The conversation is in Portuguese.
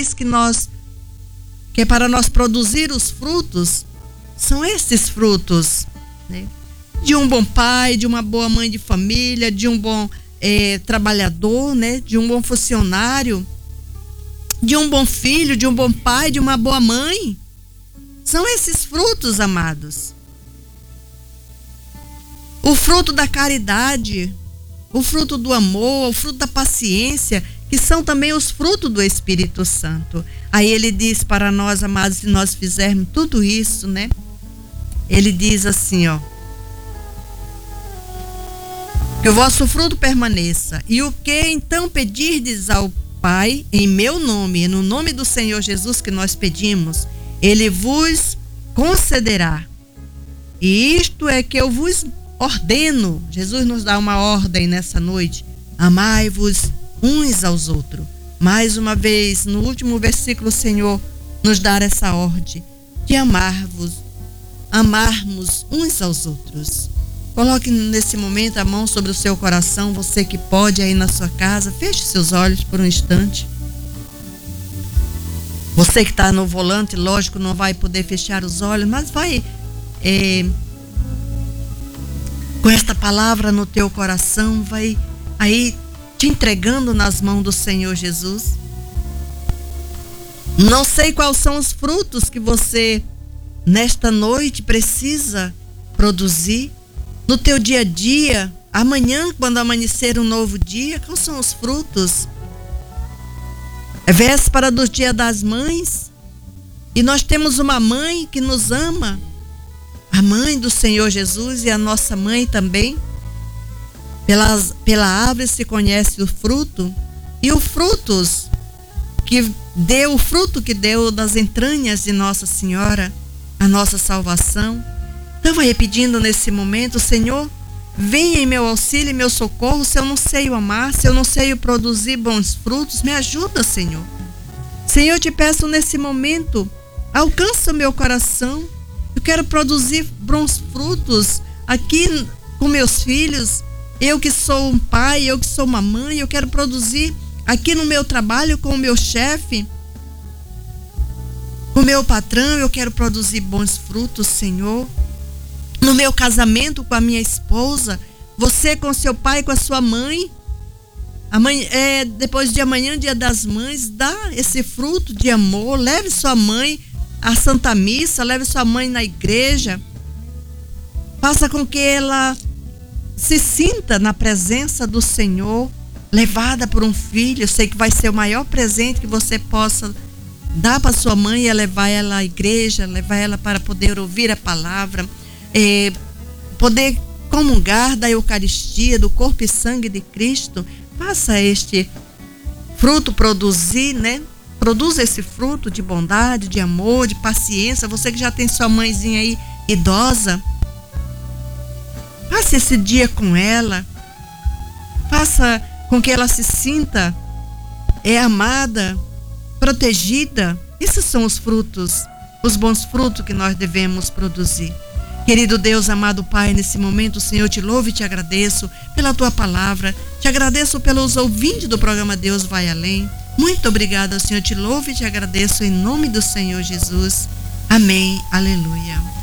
diz que é para nós produzir os frutos, são esses frutos, né? De um bom pai, de uma boa mãe de família, de um bom trabalhador, né? De um bom funcionário, de um bom filho, de um bom pai, de uma boa mãe. São esses frutos, amados. O fruto da caridade, o fruto do amor, o fruto da paciência, que são também os frutos do Espírito Santo. Aí ele diz para nós, amados, se nós fizermos tudo isso, né? Ele diz assim, ó: que o vosso fruto permaneça, e o que então pedirdes ao Pai em meu nome, e no nome do Senhor Jesus que nós pedimos, ele vos concederá. E isto é que eu vos ordeno. Jesus nos dá uma ordem nessa noite: amai-vos uns aos outros. Mais uma vez, no último versículo, o Senhor nos dá essa ordem de amarmos uns aos outros. Coloque nesse momento a mão sobre o seu coração, você que pode aí na sua casa, feche seus olhos por um instante. Você que está no volante, lógico, não vai poder fechar os olhos, mas vai com esta palavra no teu coração, vai aí te entregando nas mãos do Senhor Jesus. Não sei quais são os frutos que você nesta noite precisa produzir no teu dia a dia. Amanhã, quando amanhecer um novo dia, quais são os frutos? É véspera do Dia das Mães, e nós temos uma mãe que nos ama, a mãe do Senhor Jesus, e a nossa mãe também. Pela árvore se conhece o fruto, e o fruto que deu das entranhas de Nossa Senhora, a nossa salvação. Então vai pedindo nesse momento: Senhor, venha em meu auxílio e meu socorro. Se eu não sei amar, se eu não sei produzir bons frutos, me ajuda, Senhor. Senhor, eu te peço nesse momento, alcança o meu coração. Eu quero produzir bons frutos aqui com meus filhos. Eu que sou um pai, eu que sou uma mãe, eu quero produzir aqui no meu trabalho com o meu chefe, com o meu patrão, eu quero produzir bons frutos, Senhor. No meu casamento com a minha esposa, você com seu pai, com a sua mãe. Depois de amanhã, Dia das Mães, dá esse fruto de amor. Leve sua mãe à Santa Missa, leve sua mãe na igreja. Faça com que ela se sinta na presença do Senhor, levada por um filho. Eu sei que vai ser o maior presente que você possa dar para sua mãe, é levar ela à igreja, levar ela para poder ouvir a palavra, poder comungar da Eucaristia, do corpo e sangue de Cristo. Faça este fruto produzir, né? Produza esse fruto de bondade, de amor, de paciência. Você que já tem sua mãezinha aí idosa, passe esse dia com ela. Faça com que ela se sinta amada, protegida. Esses são os frutos, os bons frutos que nós devemos produzir. Querido Deus, amado Pai, nesse momento, Senhor, te louvo e te agradeço pela tua palavra. Te agradeço pelos ouvintes do programa Deus Vai Além. Muito obrigada, Senhor. Te louvo e te agradeço em nome do Senhor Jesus. Amém. Aleluia.